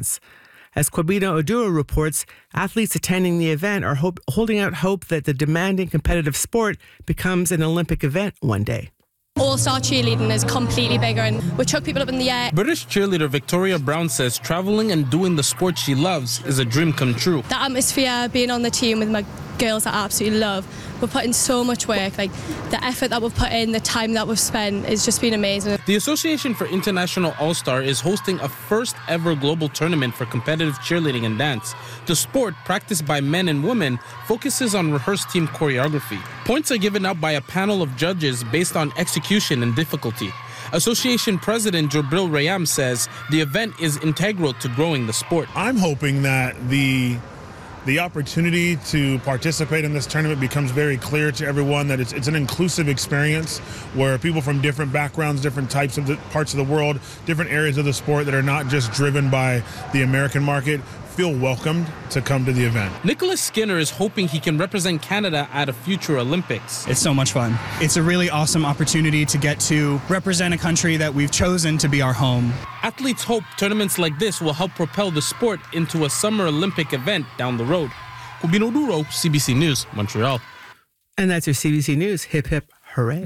dance. As Kwabena Oduro reports, athletes attending the event are holding out hope that the demanding competitive sport becomes an Olympic event one day. All-star cheerleading is completely bigger, and we chuck people up in the air. British cheerleader Victoria Brown says traveling and doing the sport she loves is a dream come true. The atmosphere, being on the team with my girls that I absolutely love, we're putting so much work. Like, the effort that we've put in, the time that we've spent, has just been amazing. The Association for International All-Star is hosting a first ever global tournament for competitive cheerleading and dance. The sport, practiced by men and women, focuses on rehearsed team choreography. Points are given out by a panel of judges based on execution and difficulty. Association President Jobril Rayam says the event is integral to growing the sport. I'm hoping that the opportunity to participate in this tournament becomes very clear to everyone, that it's an inclusive experience where people from different backgrounds, different types of parts of the world, different areas of the sport that are not just driven by the American market feel welcomed to come to the event. Nicholas Skinner is hoping he can represent Canada at a future Olympics. It's so much fun. It's a really awesome opportunity to get to represent a country that we've chosen to be our home. Athletes hope tournaments like this will help propel the sport into a Summer Olympic event down the road. Kwabena Oduro, CBC News, Montreal. And that's your CBC News. Hip, hip, hooray.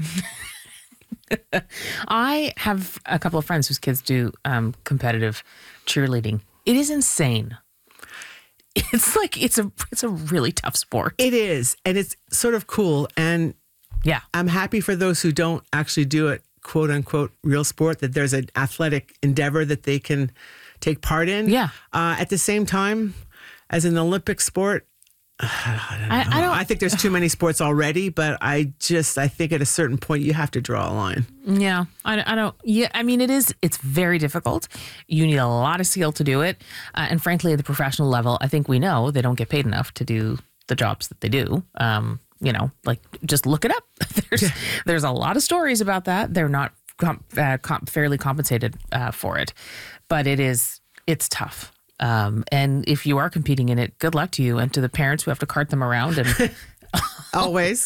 I have a couple of friends whose kids do competitive cheerleading. It is insane. It's like it's a really tough sport. It is, and it's sort of cool. And yeah, I'm happy for those who don't actually do it, quote unquote, real sport, that there's an athletic endeavor that they can take part in. Yeah. At the same time, as an Olympic sport, I think there's too many sports already, but I think at a certain point you have to draw a line. Yeah, I don't. Yeah, I mean, it's very difficult. You need a lot of skill to do it, and frankly, at the professional level, I think we know they don't get paid enough to do the jobs that they do. Like, just look it up. There's a lot of stories about that. They're not fairly compensated for it, but it's tough. And if you are competing in it, good luck to you, and to the parents who have to cart them around and always,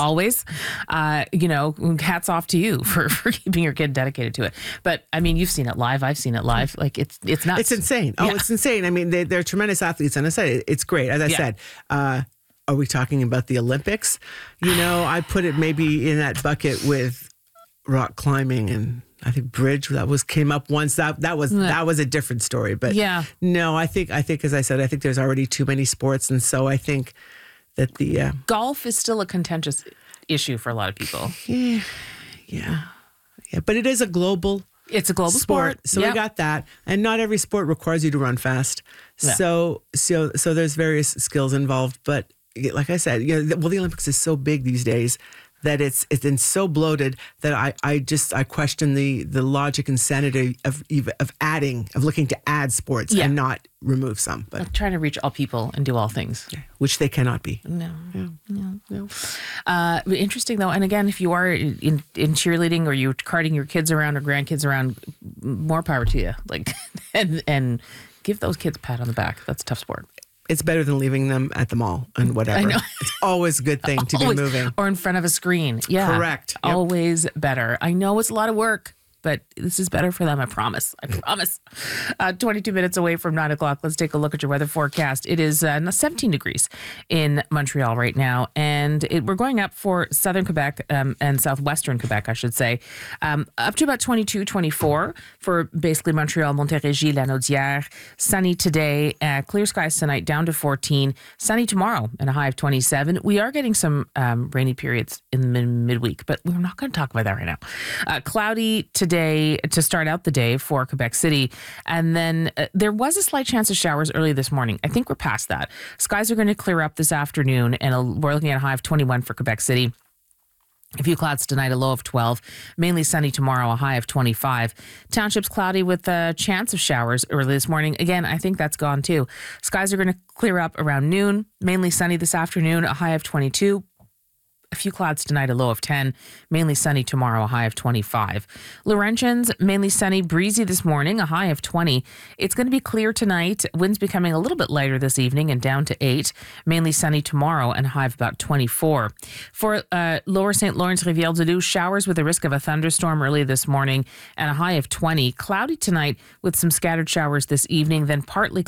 hats off to you for keeping your kid dedicated to it. But I mean, you've seen it live. I've seen it live. Like, it's nuts. It's insane. Oh, yeah. It's insane. I mean, they're tremendous athletes, and I said it's great. As I said, are we talking about the Olympics? I put it maybe in that bucket with rock climbing and I think bridge came up once. That was a different story. But no, I think as I said, I think there's already too many sports, and so I think that the golf is still a contentious issue for a lot of people. Yeah. But it is a global. It's a global sport. So we got that, and not every sport requires you to run fast. Yeah. So there's various skills involved. But like I said, the Olympics is so big these days that it's been so bloated that I question the logic and sanity of looking to add sports and not remove some. But like trying to reach all people and do all things, which they cannot be. No. Interesting though, and again, if you are in cheerleading or you're carting your kids around or grandkids around, more power to you. Like, and give those kids a pat on the back. That's a tough sport. It's better than leaving them at the mall and whatever. I know. It's always a good thing to be moving. Or in front of a screen. Yeah. Correct. Yep. Always better. I know it's a lot of work, but this is better for them. I promise. 22 minutes away from 9 o'clock. Let's take a look at your weather forecast. It is 17 degrees in Montreal right now. And we're going up for southern Quebec and southwestern Quebec, I should say, up to about 22, 24 for basically Montreal, Montérégie, Lanaudière. Sunny today, clear skies tonight, down to 14. Sunny tomorrow and a high of 27. We are getting some rainy periods in the midweek, but we're not going to talk about that right now. Cloudy today to start out the day for Quebec City. And then there was a slight chance of showers early this morning. I think we're past that. Skies are going to clear up this afternoon, and we're looking at a high of 21 for Quebec City. A few clouds tonight, a low of 12. Mainly sunny tomorrow, a high of 25. Townships cloudy with a chance of showers early this morning. Again, I think that's gone too. Skies are going to clear up around noon. Mainly sunny this afternoon, a high of 22. A few clouds tonight, a low of 10. Mainly sunny tomorrow, a high of 25. Laurentians, mainly sunny, breezy this morning, a high of 20. It's going to be clear tonight. Winds becoming a little bit lighter this evening and down to 8. Mainly sunny tomorrow and a high of about 24. For Lower St. Lawrence, Rivière-du-Loup, showers with a risk of a thunderstorm early this morning and a high of 20. Cloudy tonight with some scattered showers this evening, then partly